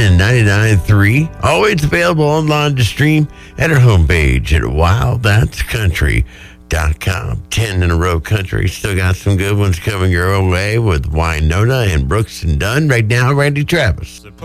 and 99.3. Always available online to stream at our homepage at WildThat'sCountry.com. 10 in a row country. Still got some good ones coming your way with Wynonna and Brooks and Dunn. Right now, Randy Travis.